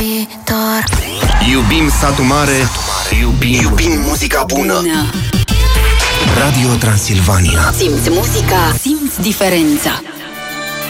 viitor. Iubim satul mare, iubim muzica bună. Radio Transilvania. Simți muzica, simți diferența.